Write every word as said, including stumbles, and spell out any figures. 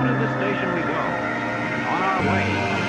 out of the station we go. On our way,